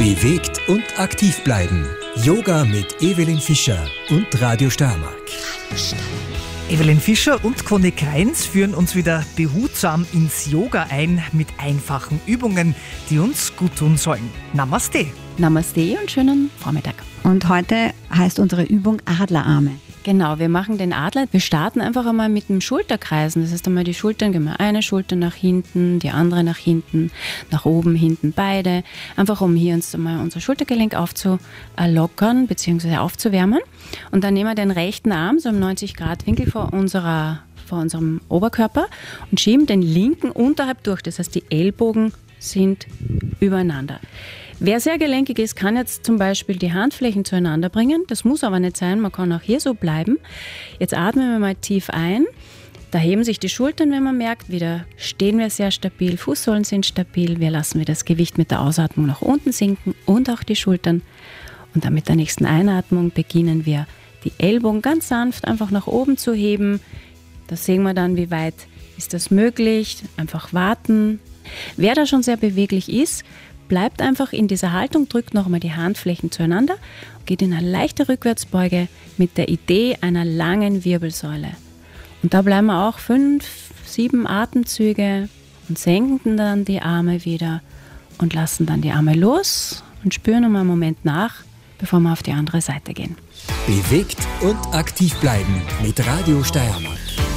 Bewegt und aktiv bleiben. Yoga mit Evelyn Fischer und Radio Steiermark. Evelyn Fischer und Conny Kreins führen uns wieder behutsam ins Yoga ein mit einfachen Übungen, die uns gut tun sollen. Namaste. Namaste und schönen Vormittag. Und heute heißt unsere Übung Adlerarme. Genau, wir machen den Adler. Wir starten einfach einmal mit dem Schulterkreisen. Das heißt einmal die Schultern, gehen wir eine Schulter nach hinten, die andere nach hinten, nach oben, hinten beide. Einfach um hier uns einmal unser Schultergelenk aufzulockern bzw. aufzuwärmen. Und dann nehmen wir den rechten Arm so im 90-Grad-Winkel vor unserem Oberkörper und schieben den linken unterhalb durch. Das heißt, die Ellbogen sind übereinander. Wer sehr gelenkig ist, kann jetzt zum Beispiel die Handflächen zueinander bringen. Das muss aber nicht sein, man kann auch hier so bleiben. Jetzt atmen wir mal tief ein. Da heben sich die Schultern, wenn man merkt. Wieder stehen wir sehr stabil, Fußsohlen sind stabil. Wir lassen wir das Gewicht mit der Ausatmung nach unten sinken und auch die Schultern. Und dann mit der nächsten Einatmung beginnen wir, die Ellbogen ganz sanft einfach nach oben zu heben. Da sehen wir dann, wie weit ist das möglich. Einfach warten. Wer da schon sehr beweglich ist, bleibt einfach in dieser Haltung, drückt nochmal die Handflächen zueinander, geht in eine leichte Rückwärtsbeuge mit der Idee einer langen Wirbelsäule. Und da bleiben wir auch 5, 7 Atemzüge und senken dann die Arme wieder und lassen dann die Arme los und spüren nochmal einen Moment nach, bevor wir auf die andere Seite gehen. Bewegt und aktiv bleiben mit Radio Steiermark.